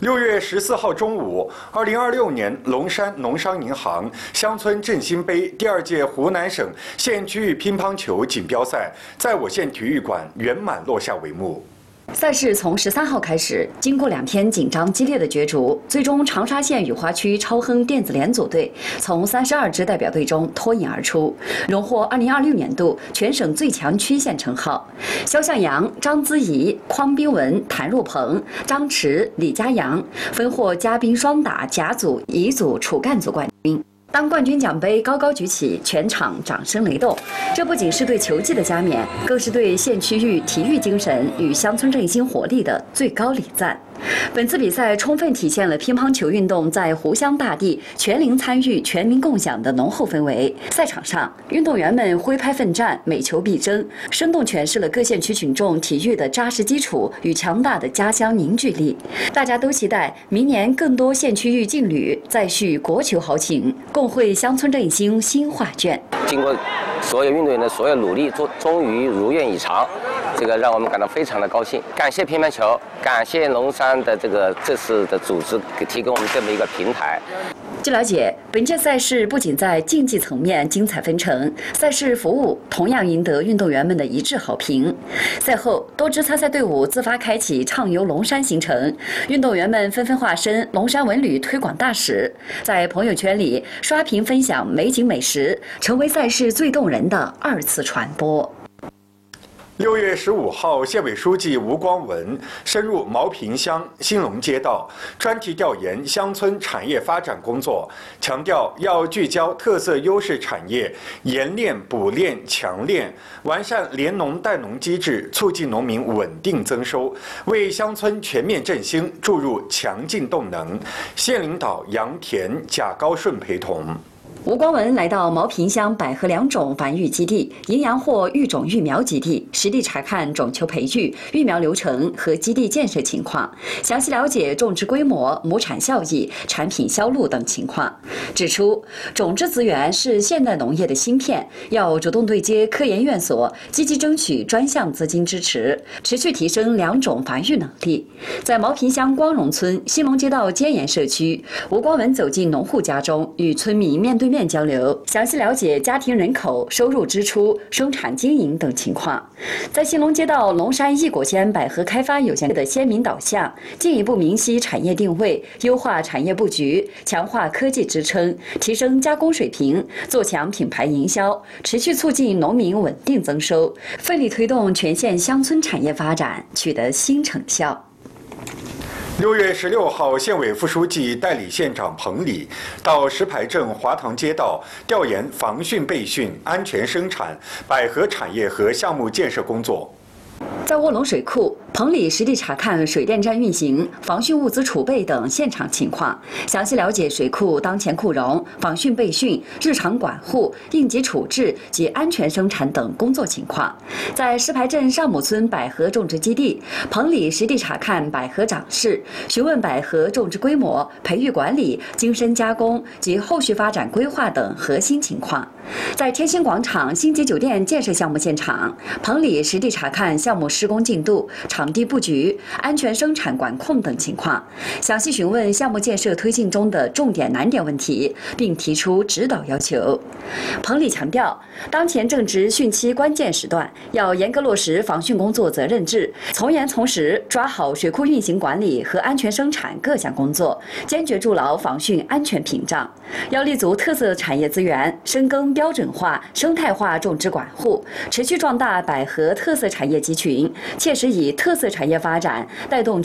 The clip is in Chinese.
6月14号中午，2026年龙山农商银行乡村振兴杯第2届湖南省县区域乒乓球锦标赛在我县体育馆圆满落下帷幕。 赛事从13号开始，经过2天紧张激烈的角逐，最终长沙县雨花区超亨电子联组队从32支代表队中脱颖而出，荣获2026年度全省最强区县称号。肖向阳、张姿怡、匡斌文、谭若鹏、张弛、李佳阳分获嘉宾双打甲组、乙组、杵干组冠军。 当冠军奖杯高高举起，全场掌声雷动。这不仅是对球技的加冕，更是对县区域体育精神与乡村振兴活力的最高礼赞。本次比赛充分体现了乒乓球运动在湖湘大地全龄参与、全民共享的浓厚氛围。赛场上，运动员们挥拍奋战，每球必争，生动诠释了各县区群众体育的扎实基础与强大的家乡凝聚力。大家都期待明年更多县区域劲旅再续国球豪情，共绘乡村振兴新画卷。 经过所有运动员的所有努力，终于如愿以偿，这个让我们感到非常的高兴。感谢乒乓球，感谢龙山的这次的组织提供我们这么一个平台。 据了解，本届赛事不仅在竞技层面精彩纷呈，赛事服务同样赢得运动员们的一致好评。赛后，多支参赛队伍自发开启畅游龙山行程，运动员们纷纷化身龙山文旅推广大使，在朋友圈里刷屏分享美景美食，成为赛事最动人的2次传播。 6月15号，县委书记吴光文深入毛坪乡兴隆街道，专题调研乡村产业发展工作，强调要聚焦特色优势产业，研练、补练、强练，完善联农带农机制，促进农民稳定增收，为乡村全面振兴注入强劲动能。县领导杨田、贾高顺陪同。 吴光文来到毛坪乡百合2种繁育基地、营养货育种育苗基地，实地查看种球培育、育苗流程和基地建设情况，详细了解种植规模、亩产效益、产品销路等情况。指出，种质资源是现代农业的芯片，要主动对接科研院所，积极争取专项资金支持，持续提升2种繁育能力。在毛坪乡光荣村兴隆街道尖岩社区，吴光文走进农户家中，与村民面对面交流，详细了解家庭人口、收入支出、生产经营等情况。在兴隆街道龙山一果鲜百合开发有限的鲜民导向，进一步明晰产业定位，优化产业布局，强化科技支撑，提升加工水平，做强品牌营销，持续促进农民稳定增收，奋力推动全县乡村产业发展取得新成效。 6月16号，县委副书记、代理县长彭礼到石牌镇华塘街道调研防汛备汛、安全生产、百合产业和项目建设工作。 在卧龙水库，彭礼实地查看水电站运行、防汛物资储备等现场情况，详细了解水库当前库容、防汛备汛、日常管护、应急处置及安全生产等工作情况。在石牌镇上亩村百合种植基地，彭礼实地查看百合长势，询问百合种植规模、培育管理、精深加工及后续发展规划等核心情况。在天星广场星级酒店建设项目现场，彭礼实地查看项目施工进度、场地布局、安全生产管控等情况，详细询问项目建设推进中的重点难点问题，并提出指导要求。彭礼强调，当前正值汛期关键时段，要严格落实防汛工作责任制，从严从实抓好水库运行管理和安全生产各项工作，坚决筑牢防汛安全屏障。要立足特色产业资源，深耕标准化、生态化种植管护，持续壮大百合特色产业集群，切实以特色产业发展带动